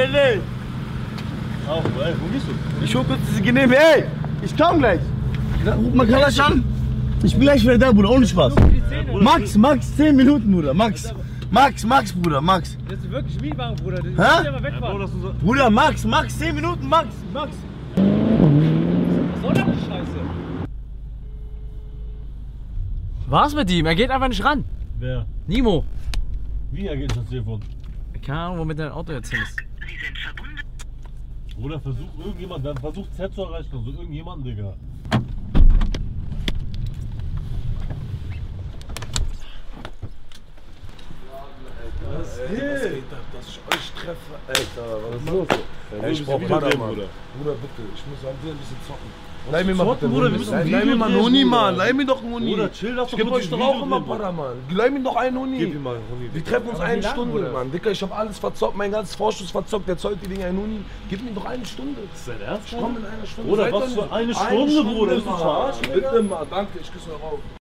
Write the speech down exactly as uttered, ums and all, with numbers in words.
ey, ey. Ach, ey, wo gehst du? Ich hol kurz diese Genehme, ey. Ich komm gleich. Ruf mal Kalasch an. Ich bin gleich wieder da, Bruder, ohne Spaß. Max, Max, zehn Minuten, Bruder, Max. Max, Max, Bruder, Max. Das ist wirklich Mietwagen, Bruder. Das Hä? ja mal wegfahren. So Bruder, Max, Max, zehn Minuten, Max, Max. Was soll das die Scheiße? Was mit ihm? Er geht einfach nicht ran. Wer? Nimo. Wie, er geht das Telefon? Keine Ahnung, womit dein Auto jetzt hin ist. Oder versucht irgendjemand, dann versucht Z zu erreichen, also irgendjemanden, Digga. Was geht? Was geht ab, dass ich euch treffe? Alter, was ist los? Ey, Ich brauch Bruder, Bruder. Bruder, bitte, ich muss am ein bisschen zocken. Leih mir mal bitte, Bruder, wir müssen ein Leih mir mal einen Huni, Mann. Leih mir doch einen Huni. Bruder, chill, lass Ich geb euch doch auch immer Para, Mann. Leih mir doch einen Huni. Gib ihm mal einen Huni. Wir treffen uns eine Stunde, Mann. Dicker, ich hab alles verzockt, mein ganzes Vorschuss verzockt. Der zollt die Dinger einen Huni. Gib mir doch eine Stunde. Ist dein Ernst? Ich komm in einer Stunde. Bruder, Seid was doch für nicht- eine Stunde, Bruder? Bist du Mann. verarschen, Digga? Bitte mal, danke, ich küsse euch auf.